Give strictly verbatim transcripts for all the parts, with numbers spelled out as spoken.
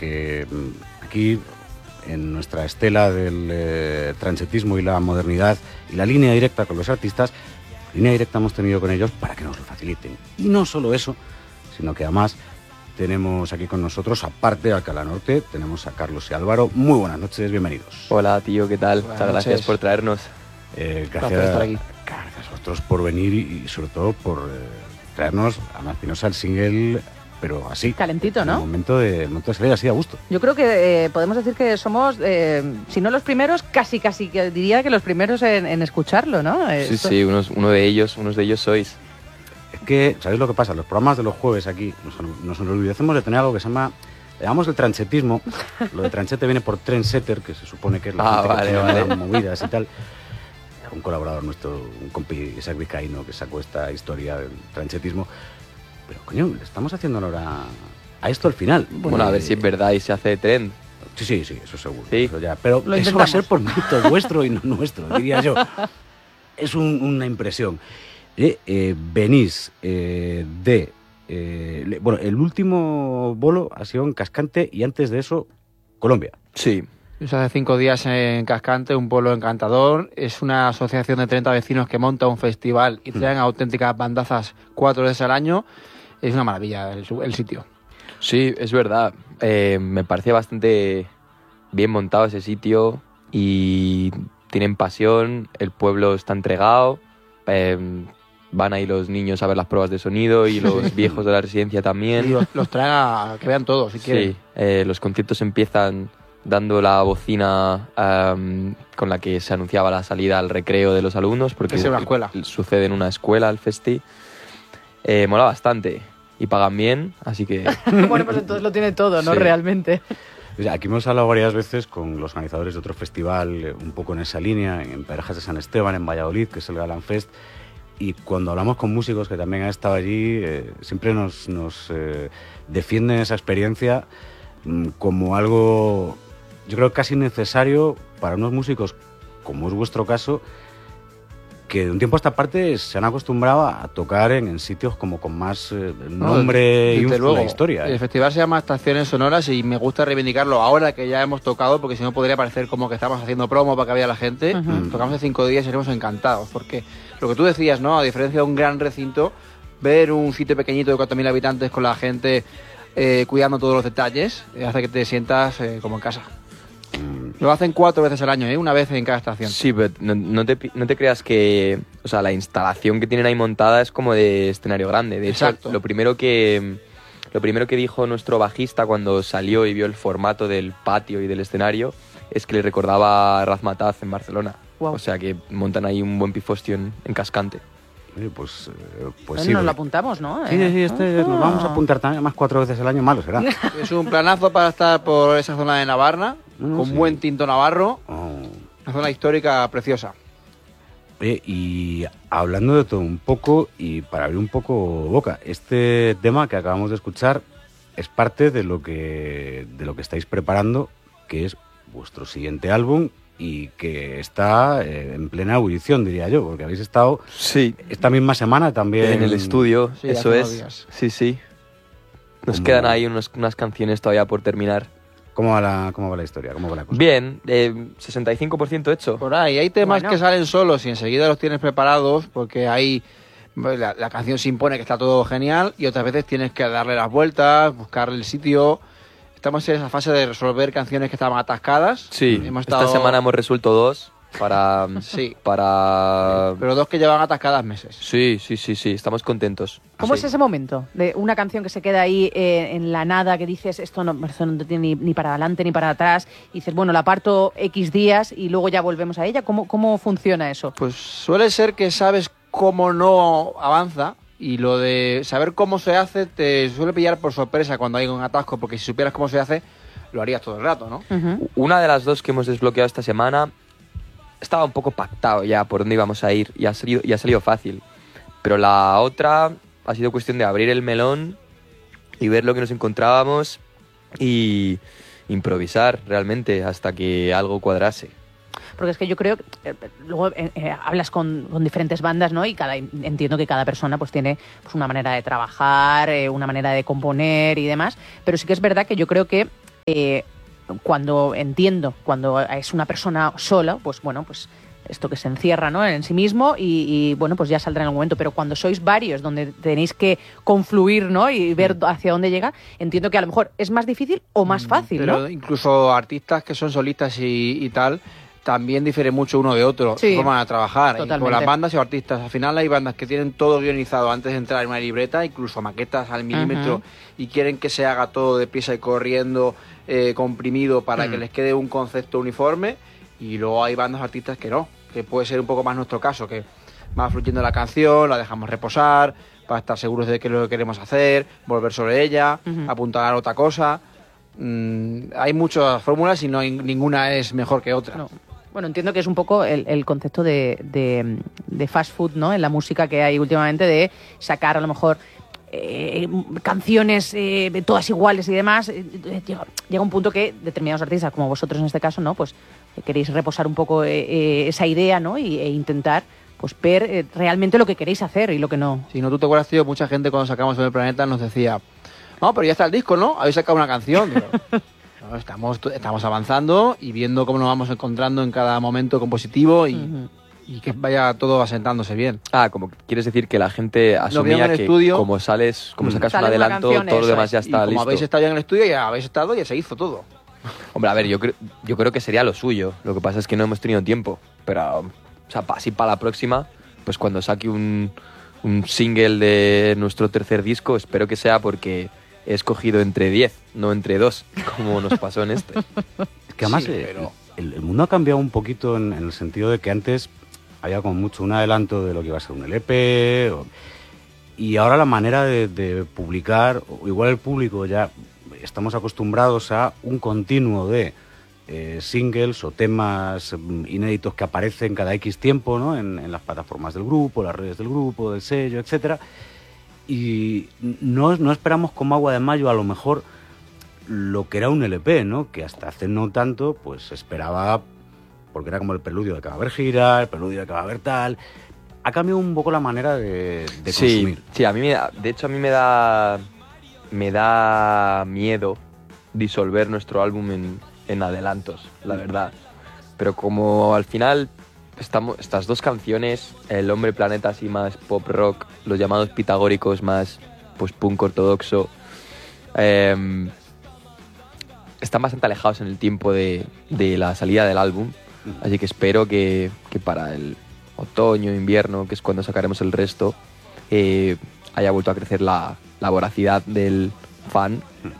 porque aquí, en nuestra estela del eh, transetismo y la modernidad y la línea directa con los artistas, línea directa hemos tenido con ellos para que nos lo faciliten. Y no solo eso, sino que además tenemos aquí con nosotros, aparte de Alcalá Norte, tenemos a Carlos y Álvaro. Muy buenas noches, bienvenidos. Hola, tío, ¿qué tal? Buenas Muchas gracias noches. por traernos. Eh, gracias, Gracias por estar aquí. gracias a vosotros por venir y, y sobre todo por eh, traernos a Martinosa el single, pero así. Calentito, ¿no? En el momento de, el momento de salir así a gusto. Yo creo que eh, podemos decir que somos, eh, si no los primeros, casi casi que diría que los primeros en, en escucharlo, ¿no? Eh, Sí, esto- sí, unos, uno de ellos, unos de ellos sois. Es que, ¿sabéis lo que pasa? Los programas de los jueves aquí nos, nos olvidemos de tener algo que se llama, le llamamos el transetismo. Lo de tranchete viene por trendsetter, que se supone que es la Ah, gente que vale, tiene vale. las movidas y tal. Un colaborador nuestro, un compi, Isaac Vizcaíno, que sacó esta historia del transetismo. Pero, coño, le estamos haciendo honor a, a esto al final. Bueno, a ver si es verdad y se hace trend. Sí, sí, sí, eso seguro. Sí. Eso ya. Pero Lo eso va a intentamos. ser por mérito vuestro y no nuestro, diría yo. Es un- una impresión. Eh, eh, venís eh, de... eh, le- bueno, el último bolo ha sido en Cascante y antes de eso, Colombia. Sí. Yo hace cinco días en Cascante, un pueblo encantador. Es una asociación de treinta vecinos que monta un festival y traen auténticas bandazas cuatro veces al año. Es una maravilla el, su- el sitio. Sí, es verdad. Eh, me parece bastante bien montado ese sitio y tienen pasión, el pueblo está entregado, eh, van ahí los niños a ver las pruebas de sonido y los viejos de la residencia Y también. los, los traen a que vean todo, si quieren. Sí, eh, los conciertos empiezan dando la bocina um, con la que se anunciaba la salida al recreo de los alumnos, porque Es en una escuela. el- sucede en una escuela el festi. Eh, mola bastante y pagan bien, así que Bueno, pues entonces lo tiene todo, ¿no? Sí. Realmente. O sea, aquí hemos hablado varias veces con los organizadores de otro festival, eh, un poco en esa línea, en Parejas de San Esteban, en Valladolid, que es el Galán Fest. Y cuando hablamos con músicos que también han estado allí, eh, siempre nos, nos eh, defienden esa experiencia mm, como algo, yo creo, casi necesario para unos músicos, como es vuestro caso, que de un tiempo a esta parte se han acostumbrado a tocar en, en sitios como con más eh, nombre y Desde un- luego. la historia. El ¿eh? festival se llama Estaciones Sonoras y me gusta reivindicarlo ahora que ya hemos tocado, porque si no podría parecer como que estamos haciendo promo para que vea la gente. Ujú. Tocamos hace cinco días y seremos encantados, porque lo que tú decías, ¿no? A diferencia de un gran recinto, ver un sitio pequeñito de cuatro mil habitantes con la gente eh, cuidando todos los detalles, eh, hace que te sientas eh, como en casa. Lo hacen cuatro veces al año, ¿eh? Una vez en cada estación. sí, pero no, no te, pi- no te creas que, o sea, la instalación que tienen ahí montada es como de escenario grande. De hecho, Exacto. lo primero que lo primero que dijo nuestro bajista cuando salió y vio el formato del patio y del escenario es que le recordaba a Razmataz en Barcelona. Guau. O sea que montan ahí un buen pifostio en, en Cascante. Oye, pues, eh, pues Bueno, sí. nos porque- lo apuntamos, ¿no? Sí, Eh, sí, este ah. nos vamos a apuntar también, más cuatro veces al año, malo será. Es un planazo para estar por esa zona de Navarra, No, con sí. buen tinto navarro, Oh. una zona histórica preciosa. Oye, y hablando de todo un poco, y para abrir un poco boca, este tema que acabamos de escuchar es parte de lo que, de lo que estáis preparando, que es vuestro siguiente álbum y que está eh, en plena ebullición, diría yo, porque habéis estado Sí, esta misma semana también en el estudio, Sí, eso hace unos es. días. Sí, sí. Nos Como- quedan ahí unos- unas canciones todavía por terminar. ¿Cómo va la, cómo va la historia? ¿Cómo va la cosa? Bien, eh, sesenta y cinco por ciento hecho. Por ahí hay temas Bueno. que salen solos y enseguida los tienes preparados porque ahí la, la canción se impone que está todo genial y otras veces tienes que darle las vueltas, buscarle el sitio. Estamos en esa fase de resolver canciones que estaban atascadas. Sí, hemos esta estado- semana hemos resuelto dos para... Sí, para... pero dos que llevan atascadas meses. Sí, sí, sí, sí, estamos contentos. ¿Cómo Sí. es ese momento de una canción que se queda ahí eh, en la nada, que dices, esto no, esto no tiene ni, ni para adelante ni para atrás, y dices, bueno, la parto X días y luego ya volvemos a ella? ¿Cómo, cómo funciona eso? Pues suele ser que sabes cómo no avanza y lo de saber cómo se hace te suele pillar por sorpresa cuando hay un atasco, porque si supieras cómo se hace, lo harías todo el rato, ¿no? Ujú. Una de las dos que hemos desbloqueado esta semana estaba un poco pactado ya por dónde íbamos a ir y ha salido, y ha salido fácil. Pero la otra ha sido cuestión de abrir el melón y ver lo que nos encontrábamos y improvisar realmente hasta que algo cuadrase. Porque es que yo creo que eh, luego eh, eh, hablas con, con diferentes bandas, ¿no? Y cada entiendo que cada persona pues tiene pues, una manera de trabajar, eh, una manera de componer y demás. Pero sí que es verdad que yo creo que eh, cuando entiendo, cuando es una persona sola, pues bueno, pues esto que se encierra, ¿no?, en sí mismo y, y, bueno, pues ya saldrá en algún momento. Pero cuando sois varios, donde tenéis que confluir, ¿no?, y ver hacia dónde llega, entiendo que a lo mejor es más difícil o más fácil, Pero ¿no? incluso artistas que son solistas y, y tal, también difiere mucho uno de otro, Sí, su forma de trabajar. totalmente. Con las bandas y artistas, al final hay bandas que tienen todo guionizado antes de entrar en una libreta, incluso maquetas al milímetro, Ujú. y quieren que se haga todo deprisa y corriendo, eh, comprimido, para Mm. que les quede un concepto uniforme. Y luego hay bandas artistas que no, que puede ser un poco más nuestro caso, que va fluyendo la canción, la dejamos reposar, para estar seguros de qué es lo que queremos hacer, volver sobre ella, Ujú. apuntalar otra cosa. Mm, hay muchas fórmulas y no hay- ninguna es mejor que otra. No. Bueno, entiendo que es un poco el, el concepto de, de, de fast food, ¿no?, en la música que hay últimamente, de sacar a lo mejor eh, canciones eh, todas iguales y demás. Eh, Llega, llega un punto que determinados artistas, como vosotros en este caso, ¿no?, pues eh, queréis reposar un poco eh, eh, esa idea, ¿no?, y, e intentar pues ver eh, realmente lo que queréis hacer y lo que no. Si no, tú te acuerdas, tío, mucha gente cuando sacamos el planeta nos decía, no, pero ya está el disco, ¿no? Habéis sacado una canción. Digo, no, estamos, estamos avanzando y viendo cómo nos vamos encontrando en cada momento compositivo y, Ujú. y que vaya todo asentándose bien. Ah, como que quieres decir que la gente vieron asumía en el que estudio. como sales, como Mm. sacas Sale un una adelanto, canción, todo lo eso demás es. ya Y está como listo. habéis estado ya en el estudio, ya habéis estado y ya se hizo todo. Hombre, a ver, yo, creo- yo creo que sería lo suyo. Lo que pasa es que no hemos tenido tiempo. Pero, o sea, pa- así para la próxima, pues cuando saque un, un single de nuestro tercer disco, espero que sea porque he escogido entre diez, no entre dos, como nos pasó en este. Es que además Sí, eh, pero- el, el mundo ha cambiado un poquito en, en el sentido de que antes había como mucho un adelanto de lo que iba a ser un L P, o- y ahora la manera de, de publicar, o igual el público ya estamos acostumbrados a un continuo de eh, singles o temas mm, inéditos que aparecen cada X tiempo, ¿no?, en, en las plataformas del grupo, las redes del grupo, del sello, etcétera. Y no, no esperamos como agua de mayo a lo mejor lo que era un L P, ¿no?, que hasta hace no tanto pues se esperaba, porque era como el preludio de que va a haber gira, el preludio de que va a haber tal. Ha cambiado un poco la manera de, de sí, consumir. sí, a mí me da, de hecho a mí me da me da miedo disolver nuestro álbum en, en adelantos, la verdad. Pero como al final estamos estas dos canciones, El Hombre Planeta así más pop rock, Los Llamados Pitagóricos más pues punk ortodoxo, eh, están bastante alejados en el tiempo de, de la salida del álbum. Así que espero que, que para el otoño, invierno, que es cuando sacaremos el resto, eh, haya vuelto a crecer la, la voracidad del fan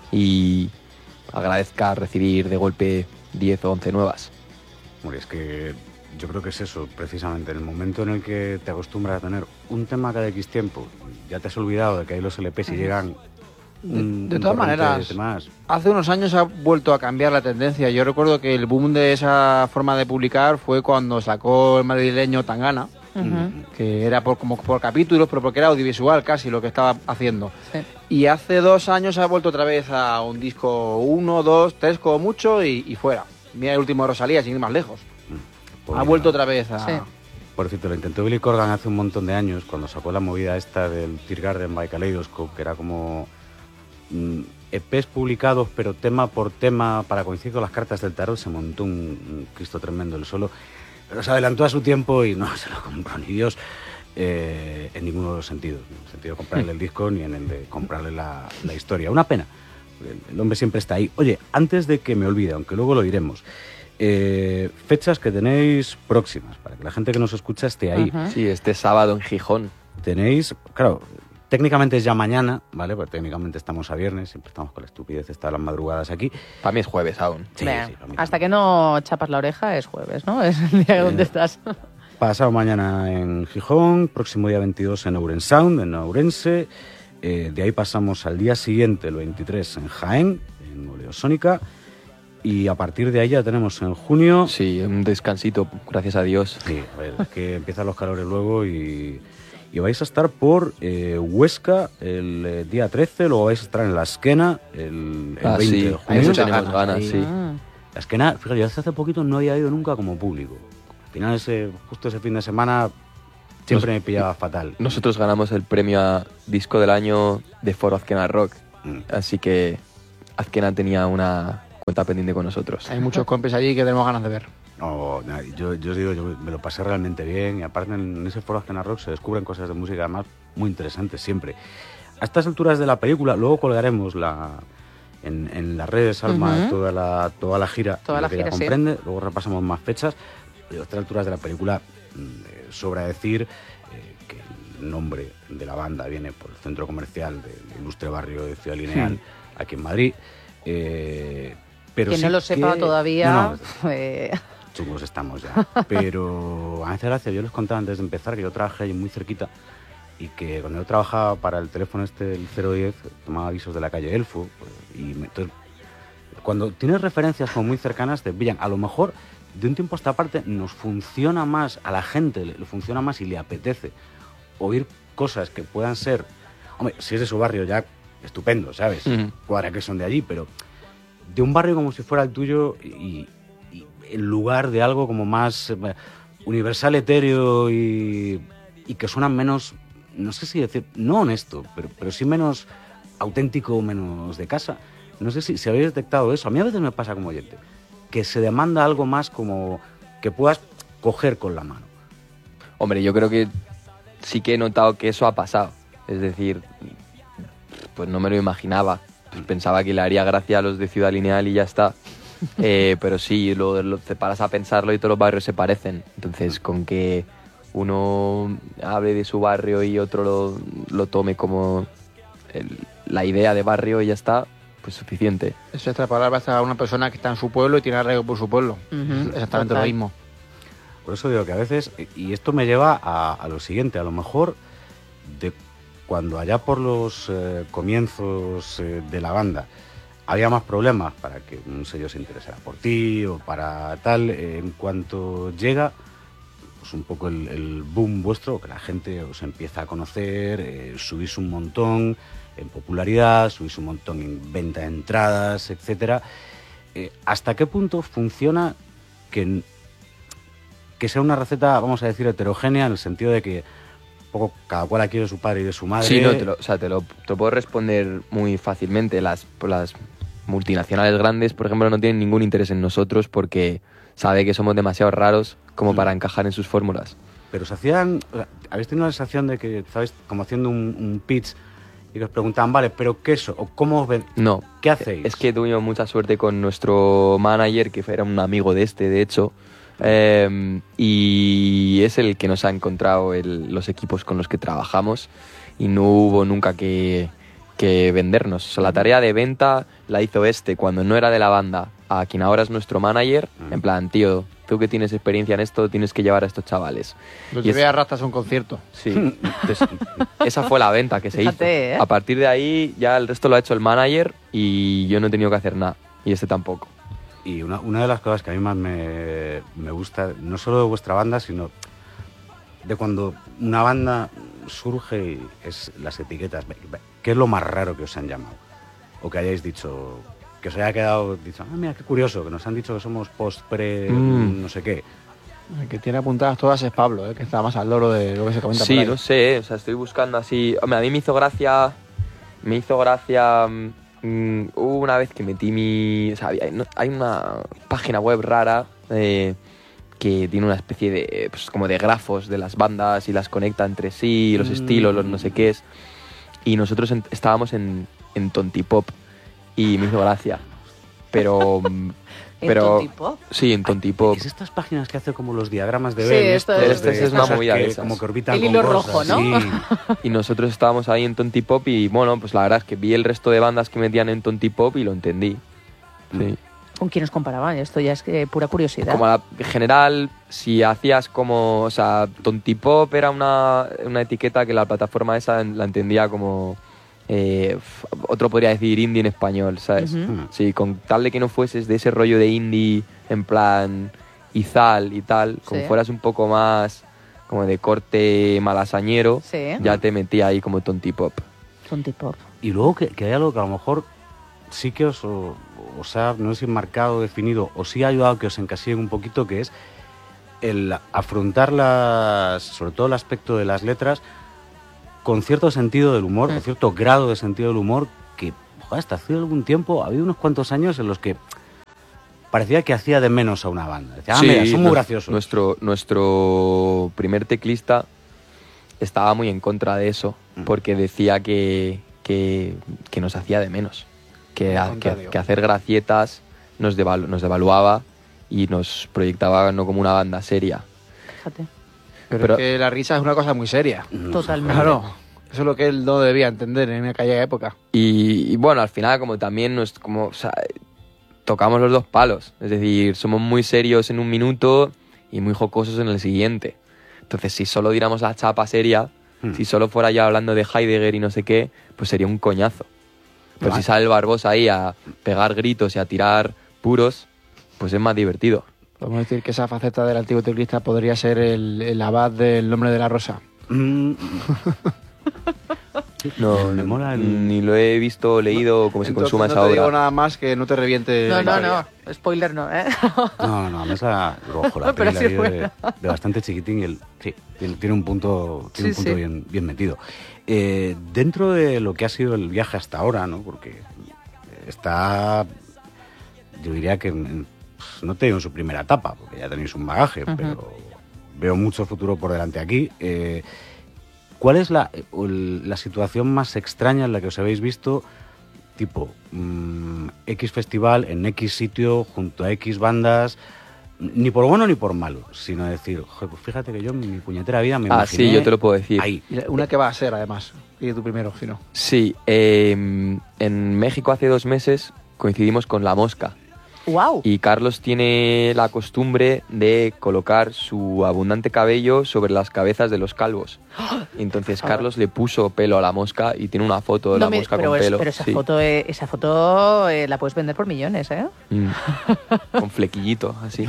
y agradezca recibir de golpe diez o once nuevas. Hombre, es que yo creo que es eso, precisamente, en el momento en el que te acostumbras a tener un tema cada X tiempo, ya te has olvidado de que hay los L Ps y llegan un, De un todas torrente maneras, de temas. hace unos años ha vuelto a cambiar la tendencia. Yo recuerdo que el boom de esa forma de publicar fue cuando sacó el madrileño Tangana, Ujú. que era por, como por capítulos, pero porque era audiovisual casi lo que estaba haciendo. Sí. Y hace dos años ha vuelto otra vez a un disco uno, dos, tres como mucho y, y fuera. Mira el último de Rosalía, sin ir más lejos. Pues ha mira, vuelto otra vez a... Sí. Por cierto, lo intentó Billy Corgan hace un montón de años, cuando sacó la movida esta del Tear Garden by Kaleidoscope, que era como mm, E Pes publicados, pero tema por tema, para coincidir con las cartas del tarot, se montó un, un Cristo tremendo el solo. Pero se adelantó a su tiempo y no se lo compró ni Dios eh, en ninguno de los sentidos. En el sentido de comprarle el disco ni en el de comprarle la, la historia. Una pena. El, el hombre siempre está ahí. Oye, antes de que me olvide, aunque luego lo diremos, eh, fechas que tenéis próximas, para que la gente que nos escucha esté ahí. Ujú. Sí, este sábado en Gijón. Tenéis, claro, técnicamente es ya mañana, ¿vale? Porque técnicamente estamos a viernes, siempre estamos con la estupidez de estar a las madrugadas aquí. Para mí es jueves aún. Sí, Venga, sí, para mí hasta también. que no chapas la oreja es jueves, ¿no? Es el día donde estás. Pasado mañana en Gijón, próximo día veintidós en Ouren Sound, en Ourense. Eh, de ahí pasamos al día siguiente, el veintitrés, en Jaén, en Oleosónica. Y a partir de ahí ya tenemos en junio... Sí, un descansito, gracias a Dios. Sí, a ver, es que empiezan los calores luego y, y vais a estar por eh, Huesca el eh, día trece, luego vais a estar en La Esquena el, el Ah, veinte sí, de ahí junio. muchas tenemos ganas, ganas, ahí. sí. Ah. La Esquena, fíjate, yo hace poquito no había ido nunca como público. Al final, ese, justo ese fin de semana, siempre me pillaba fatal. Nosotros ganamos el premio a Disco del Año de Foro Azkena Rock, Mm. así que Azkena tenía una cuenta pendiente con nosotros. Hay muchos compis allí que tenemos ganas de ver. No, no, yo, yo os digo, yo me lo pasé realmente bien y aparte en ese foro Azkena Rock se descubren cosas de música además muy interesantes siempre. A estas alturas de la película, luego colgaremos la, en, en las redes, Alma, Uh-huh. toda, la, toda la gira, Toda la que gira, ya sí. comprende, luego repasamos más fechas. Y a estas alturas de la película eh, sobra decir eh, que el nombre de la banda viene por el centro comercial del ilustre barrio de Ciudad Lineal, Sí. aquí en Madrid. Eh, pero Quien sí no lo sepa que- todavía, No, no, eh, chungos estamos ya. Pero a hace gracia, yo les contaba antes de empezar que yo trabajé ahí muy cerquita y que cuando yo trabajaba para el teléfono este, el cero diez, tomaba avisos de la calle Elfo. Pues, y me- entonces, cuando tienes referencias como muy cercanas, te pillan. A lo mejor, de un tiempo a esta parte, nos funciona más, a la gente le, le funciona más y le apetece oír cosas que puedan ser... Hombre, si es de su barrio ya, estupendo, ¿sabes? Ujú. Cuadra que son de allí, pero de un barrio como si fuera el tuyo y, y en lugar de algo como más eh, universal, etéreo y, y que suena menos, no sé si decir, no honesto, pero, pero sí menos auténtico, menos de casa. No sé si, si habéis detectado eso. A mí a veces me pasa como oyente, que se demanda algo más como que puedas coger con la mano. Hombre, yo creo que sí que he notado que eso ha pasado. Es decir, pues no me lo imaginaba. Pues pensaba que le haría gracia a los de Ciudad Lineal y ya está. Eh, pero sí, lo, lo- te paras a pensarlo y todos los barrios se parecen. Entonces, con que uno hable de su barrio y otro lo, lo tome como el- la idea de barrio y ya está, pues suficiente. Eso es palabra a una persona que está en su pueblo y tiene arraigo por su pueblo. Ujú, Exactamente total. lo mismo. Por eso digo que a veces, y esto me lleva a, a lo siguiente, a lo mejor de cuando allá por los eh, comienzos eh, de la banda había más problemas para que un sello se interesara por ti o para tal, eh, en cuanto llega pues un poco el, el boom vuestro, que la gente os empieza a conocer, eh, subís un montón en popularidad, subís un montón en venta de entradas, etcétera. Eh, ¿Hasta qué punto funciona que que sea una receta, vamos a decir, heterogénea, en el sentido de que un poco cada cual aquí de su padre y de su madre? Sí, no, te lo, o sea, te lo, te lo puedo responder muy fácilmente. Las, pues las multinacionales grandes, por ejemplo, no tienen ningún interés en nosotros porque sabe que somos demasiado raros como Mm. para encajar en sus fórmulas. Pero se hacían, o sea, ¿habéis tenido la sensación de que estabais como haciendo un, un pitch y que os preguntaban, vale, pero qué eso, o cómo os ven, No. qué hacéis? Es que tuvimos mucha suerte con nuestro manager, que era un amigo de este, de hecho, eh, y es el que nos ha encontrado el- los equipos con los que trabajamos y no hubo nunca que, que vendernos. O sea, la tarea de venta la hizo este cuando no era de la banda, a quien ahora es nuestro manager, en plan, tío, tú que tienes experiencia en esto, tienes que llevar a estos chavales. Lo Y llevé es- a rastas a un concierto. Sí, entonces esa fue la venta que se Fíjate, hizo. ¿eh? A partir de ahí ya el resto lo ha hecho el manager y yo no he tenido que hacer nada. Y este tampoco. Y una, una de las cosas que a mí más me, me gusta, no solo de vuestra banda, sino de cuando una banda surge, y es las etiquetas. ¿Qué es lo más raro que os han llamado? O que hayáis dicho, que os haya quedado, dicho, ah, mira, qué curioso, que nos han dicho que somos post-pre, Mm. no sé qué. El que tiene apuntadas todas es Pablo, ¿eh? Que está más al loro de lo que se comenta Sí, por ahí. no sé, o sea, estoy buscando así... Hombre, a mí me hizo gracia... Me hizo gracia... mm, hubo una vez que metí mi... O sea, hay, no- hay una página web rara eh, que tiene una especie de... Pues como de grafos de las bandas y las conecta entre sí, los Mm. estilos, los no sé qué es. Y nosotros en- estábamos en, en Tontipop y me hizo gracia. Pero... mm, ¿En pero Tontipop? Sí, en Tontipop. Es estas páginas que hace como los diagramas de Sí, Ben, esto estos es- de Esta es una cosas movida que de esas. como que orbitan El con hilo cosas, rojo, ¿no? sí. Y nosotros estábamos ahí en Tontipop y bueno, pues la verdad es que vi el resto de bandas que metían en Tontipop y lo entendí. Sí. ¿Con quién os comparaban? Esto ya es que pura curiosidad. Como la, en general, si hacías como, o sea, Tontipop era una, una etiqueta que la plataforma esa la entendía como, eh, f- otro podría decir indie en español, ¿sabes? Ujú. Mm. Sí, con tal de que no fueses de ese rollo de indie en plan izal y tal, como Sí. fueras un poco más como de corte malasañero, Sí. ya te metía ahí como Tontipop. Tontipop. Y luego que, que hay algo que a lo mejor sí que os, o- os ha, no sé si marcado, definido, o sí ha ayudado a que os encasillen un poquito, que es el afrontar las, sobre todo el aspecto de las letras, con cierto sentido del humor, Mm. con cierto grado de sentido del humor, que joder, hasta hace algún tiempo, ha habido unos cuantos años en los que parecía que hacía de menos a una banda. Decía, ah, Sí, mira, son muy nos- graciosos. Nuestro, nuestro primer teclista estaba muy en contra de eso, Mm. porque decía que, que, que nos hacía de menos. Que, Al a- que, contrario. que hacer gracietas nos, devalu- nos devaluaba y nos proyectaba no como una banda seria. Fíjate. Pero, Pero- es que la risa es una cosa muy seria. Mm, Totalmente. Claro, eso es lo que él no debía entender en aquella época. Y, y bueno, al final como también nos, como, o sea, tocamos los dos palos. Es decir, somos muy serios en un minuto y muy jocosos en el siguiente. Entonces, si solo diéramos la chapa seria, Hmm. si solo fuera ya hablando de Heidegger y no sé qué, pues sería un coñazo. Pero Vale. si sale el Barbosa ahí a pegar gritos y a tirar puros, pues es más divertido. Podemos decir que esa faceta del antiguo teclista podría ser el, el abad del nombre de la rosa. Mm, No, Me no- mola el- ni lo he visto o leído cómo se Entonces, consuma no esa te obra. digo nada más que no te reviente No, la no, historia. no. Spoiler no, ¿eh? No, no, a mí esa, ojo, la Pero peli la sí vi es de, de bastante chiquitín y el, sí, tiene, tiene un punto, tiene un Sí, punto sí. Bien, bien metido. Eh, dentro de lo que ha sido el viaje hasta ahora, ¿no? Porque está, yo diría que en- pues, no te digo en su primera etapa, porque ya tenéis un bagaje, Ujú. pero veo mucho futuro por delante aquí. Eh, ¿Cuál es la, el- la situación más extraña en la que os habéis visto? Tipo, mm, X festival en X sitio, junto a X bandas, ni por bueno ni por malo, sino decir, "Joder, pues fíjate que yo en mi puñetera vida me Ah, imaginé sí, yo te lo puedo decir. ahí". Y una que va a ser, además. Y tú primero, si no. Sí, eh, en México hace dos meses coincidimos con La Mosca. ¡Wow! Y Carlos tiene la costumbre de colocar su abundante cabello sobre las cabezas de los calvos. Y entonces Carlos le puso pelo a la mosca y tiene una foto de No la me- mosca pero con es- pelo. pero esa sí. foto, eh, esa foto eh, la puedes vender por millones, ¿eh? Mm. Con flequillito, así.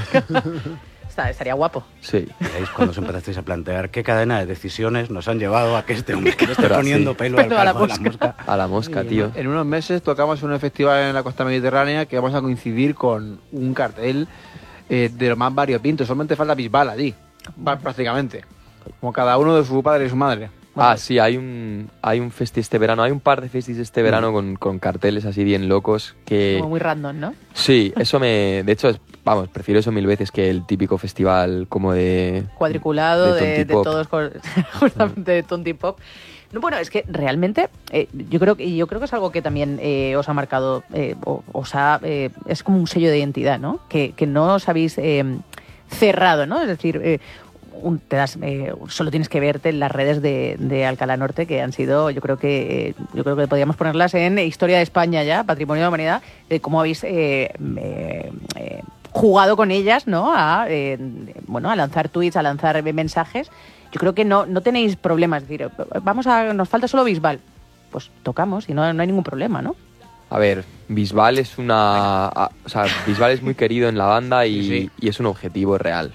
Está- estaría guapo. Sí. Y ahí es cuando os empezasteis a plantear qué cadena de decisiones nos han llevado a que este hombre le esté Pero poniendo sí. pelo, Pelo a al la calvo de la mosca. mosca. A la mosca, Y tío. En unos meses tocamos en un festival en la costa mediterránea que vamos a coincidir con un cartel eh, de lo más variopinto. Solamente falta Bisbal allí, pa- prácticamente. Como cada uno de su padre y su madre. Ah, sí, hay un, hay un festi este verano, hay un par de festis este verano con, con carteles así bien locos que... Como muy random, ¿no? Sí, eso me... De hecho, es- vamos, prefiero eso mil veces que el típico festival como de... Cuadriculado de de, de tontipop. todos, con- justamente de tontipop. No, bueno, es que realmente eh, yo creo que yo creo que es algo que también eh, os ha marcado, eh, o- os ha, eh, es como un sello de identidad, ¿no? Que, que no os habéis eh, cerrado, ¿no? Es decir, eh, un- te das, eh, solo tienes que verte en las redes de, de Alcalá Norte, que han sido, yo creo que eh, yo creo que podríamos ponerlas en Historia de España ya, Patrimonio de la Humanidad, de cómo habéis eh, eh, eh, jugado con ellas, ¿no? A eh, bueno, a lanzar tweets, a lanzar mensajes. Yo creo que no, no tenéis problemas. Es decir, vamos a, nos falta solo Bisbal. Pues tocamos y no, no hay ningún problema, ¿no? A ver, Bisbal es una... a- o sea, Bisbal es muy querido en la banda y, Sí, sí. y es un objetivo real.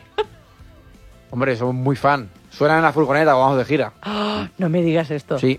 Hombre, somos muy fan. Suena en la furgoneta cuando vamos de gira. No me digas esto. Sí.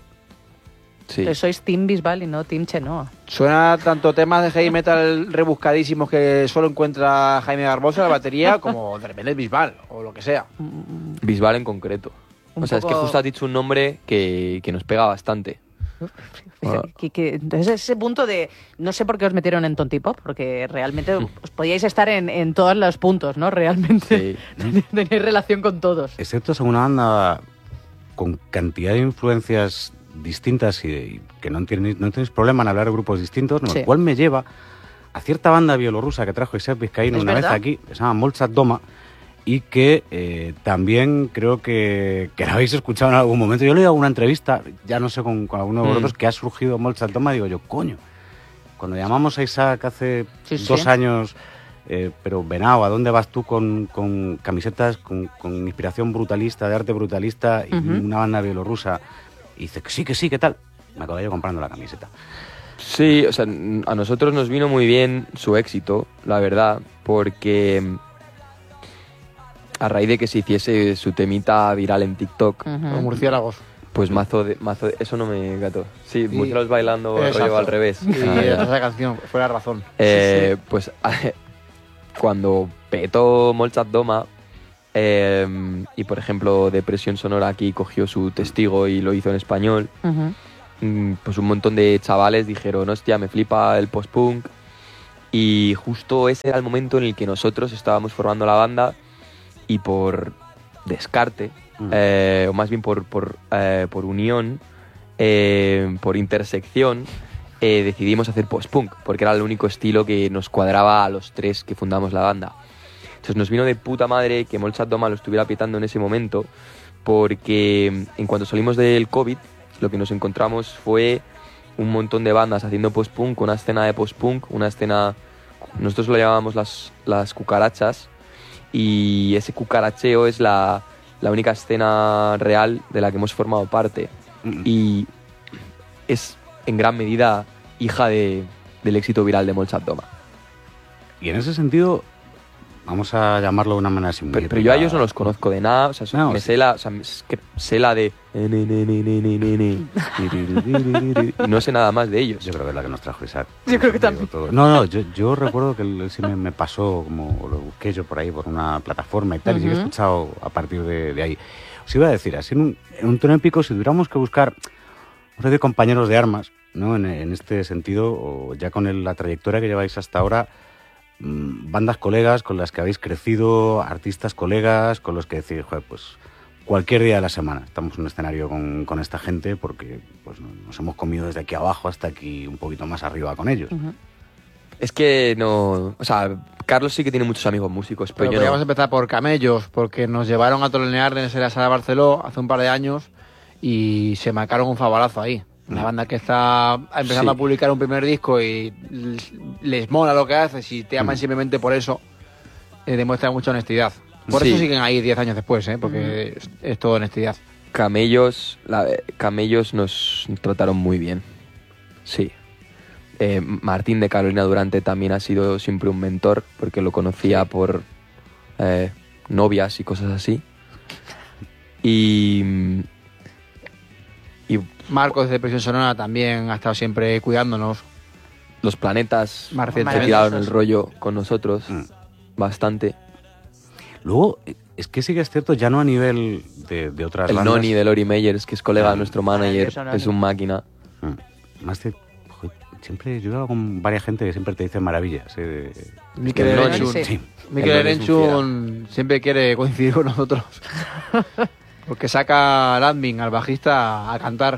Sí. Que sois Team Bisbal y no Team Chenoa. Suena tanto temas de heavy metal rebuscadísimos que solo encuentra Jaime Barbosa en la batería, como de repente Bisbal o lo que sea. Bisbal en concreto. Un o sea, es que poco- justo has dicho un nombre que, que nos pega bastante. Fíjate, Ah. que, que- entonces ese punto de no sé por qué os metieron en Tontipop, porque realmente os podíais estar en, en todos los puntos, ¿no? Realmente Sí. tenéis relación con todos. Excepto son una banda con cantidad de influencias distintas y, y que no tenéis, no tenéis problema en hablar de grupos distintos, ¿no? Sí. Lo cual me lleva a cierta banda bielorrusa que trajo Isaac Vizcaíno ¿Es una verdad? vez aquí, que se llama Molchat Doma, y que eh, también creo que, que la habéis escuchado en algún momento. Yo le he oído una entrevista, ya no sé con, con alguno de Mm. vosotros, que ha surgido Molchat Doma, digo yo, coño, cuando llamamos a Isaac hace Sí, sí. dos años, eh, pero Venao, ¿a dónde vas tú con, con camisetas con, con inspiración brutalista, de arte brutalista, y Ujú. una banda bielorrusa? Y dice que sí, que sí, ¿qué tal? Me acabé yo comprando la camiseta. Sí, o sea, n- a nosotros nos vino muy bien su éxito, la verdad, porque a raíz de que se hiciese su temita viral en TikTok, Ujú. Los murciélagos. pues mazo de, mazo de- eso no me gato. Sí, Sí. murciélagos bailando rollo Exacto. al revés. Y Ah, ya. esa canción fue la razón. Eh, Pues cuando petó Molchat Doma eh, y por ejemplo Depresión Sonora aquí cogió su testigo y lo hizo en español, Ujú. mm, pues un montón de chavales dijeron, hostia, me flipa el post-punk Y justo ese era el momento en el que nosotros estábamos formando la banda y por descarte, mm. eh, o más bien por, por, eh, por unión, eh, por intersección, eh, decidimos hacer post-punk, porque era el único estilo que nos cuadraba a los tres que fundamos la banda. Entonces nos vino de puta madre que Molchat Doma lo estuviera pitando en ese momento, porque en cuanto salimos del COVID, lo que nos encontramos fue un montón de bandas haciendo post-punk, una escena de post-punk, una escena, nosotros lo llamábamos las, las cucarachas, y ese cucaracheo es la, la única escena real de la que hemos formado parte, mm. y es en gran medida hija de, del éxito viral de Molchat Doma. Y en ese sentido, vamos a llamarlo de una manera así muy... Pero, pero yo a ellos no los conozco de nada, o sea, no, me sí. sé la, o sea, sé la de... y no sé nada más de ellos. Yo creo que es la que nos trajo Isaac. Yo creo que también. Todo. No, no, yo, yo recuerdo que él sí me, me pasó, como lo busqué yo por ahí, por una plataforma y tal, uh-huh. y sí que he escuchado a partir de, de ahí. Os iba a decir, así en un, en un tono épico, si tuviéramos que buscar... Vamos a decir compañeros de armas, ¿no? En, en este sentido, o ya con el, la trayectoria que lleváis hasta ahora, mmm, bandas colegas con las que habéis crecido, artistas colegas con los que decís, joder, pues cualquier día de la semana estamos en un escenario con, con esta gente porque pues, nos hemos comido desde aquí abajo hasta aquí un poquito más arriba con ellos. Uh-huh. Es que no... O sea, Carlos sí que tiene muchos amigos músicos, pero, pero yo podríamos no. empezar por Camellos, porque nos llevaron a tolonear en la sala de Barceló hace un par de años y se marcaron un favalazo ahí. Una banda que está empezando sí. a publicar un primer disco y les mola lo que haces y te aman mm. simplemente por eso, eh, demuestra mucha honestidad. Por sí. eso siguen ahí diez años después, ¿eh? Porque mm. es, es todo honestidad. Camellos, la, Camellos nos trataron muy bien. Sí. Eh, Martín de Carolina Durante también ha sido siempre un mentor, porque lo conocía por eh, novias y cosas así. Y... y Marcos de Presión Sonora también ha estado siempre cuidándonos. Los Planetas se tiraron el rollo con nosotros mm. bastante. Luego, es que sí que es cierto, ya no a nivel de, de otras el bandas. El Noni de Lori Meyers, que es colega de nuestro manager, es un máquina. Mm. Más de... Joder, siempre yo he hablado con varias gente que siempre te dice maravillas. ¿eh? Mikel Erenchun sí. sí. Erenchun siempre quiere coincidir con nosotros. Porque saca al admin, al bajista, a cantar.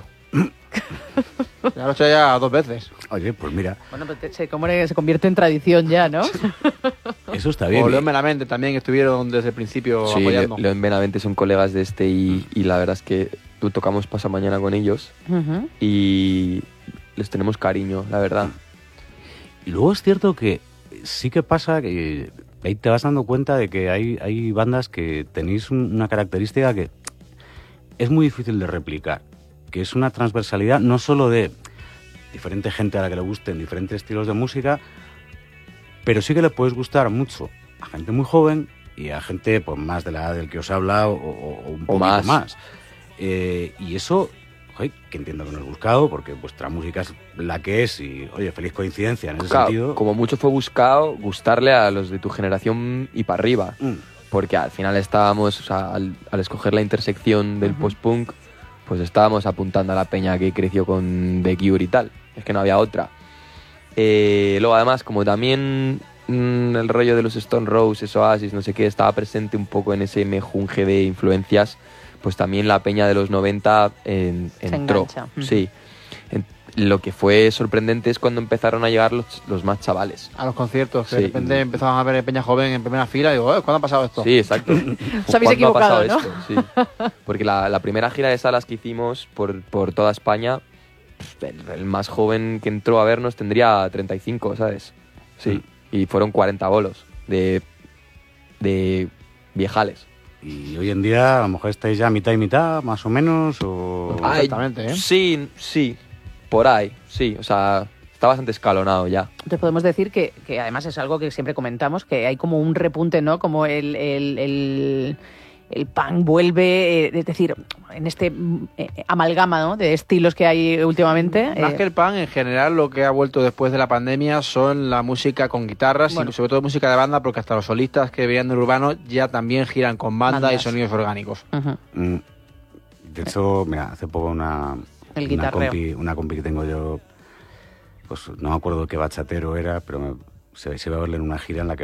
Ya lo he hecho ya dos veces. Oye, pues mira. Bueno, pues se, como se convierte en tradición ya, ¿no? Eso está bien. O León Benavente también estuvieron desde el principio sí, apoyando. Sí, León Benavente son colegas de este y, y la verdad es que tú tocamos pasamañana con ellos uh-huh. y les tenemos cariño, la verdad. Y luego es cierto que sí que pasa que ahí te vas dando cuenta de que hay, hay bandas que tenéis un, una característica que es muy difícil de replicar, que es una transversalidad no solo de diferente gente a la que le gusten diferentes estilos de música, pero sí que le puedes gustar mucho a gente muy joven y a gente pues, más de la edad del que os habla o, o un poco más. más. Eh, y eso, oye, que entiendo que no es buscado, porque vuestra música es la que es y, oye, feliz coincidencia en ese claro, sentido. Como mucho fue buscado gustarle a los de tu generación y para arriba. Mm. Porque al final estábamos, o sea, al, al escoger la intersección del uh-huh. post-punk, pues estábamos apuntando a la peña que creció con The Cure y tal. Es que no había otra. Eh, luego, además, como también mmm, el rollo de los Stone Roses, Oasis, no sé qué, estaba presente un poco en ese mejunje de influencias, pues también la peña de los noventa en, entró. Uh-huh. Sí. En, lo que fue sorprendente es cuando empezaron a llegar los, los más chavales. A los conciertos, que sí. de repente empezaban a ver peña joven en primera fila y digo, ¿cuándo ha pasado esto? Sí, exacto. Os habéis equivocado, ¿no? Esto? Sí. Porque la, la primera gira de salas que hicimos por, por toda España, el, el más joven que entró a vernos tendría treinta y cinco, ¿sabes? Sí. Mm. Y fueron cuarenta bolos de, de viejales. Y hoy en día a lo mejor estáis ya mitad y mitad, más o menos, o... Ay, exactamente, ¿eh? Sí, sí. Por ahí, sí, o sea, está bastante escalonado ya. Entonces podemos decir que, que además es algo que siempre comentamos, que hay como un repunte, ¿no? Como el, el, el, el punk vuelve, eh, es decir, en este eh, amalgama, ¿no? De estilos que hay últimamente. Más eh. que el punk, en general lo que ha vuelto después de la pandemia son la música con guitarras, bueno. y sobre todo música de banda, porque hasta los solistas que veían del urbano ya también giran con banda Bandas. y sonidos orgánicos. Uh-huh. Mm, de hecho, mira, hace poco una... El una compi, una compi que tengo yo, pues no me acuerdo qué bachatero era, pero me, se, se va a verle en una gira en la que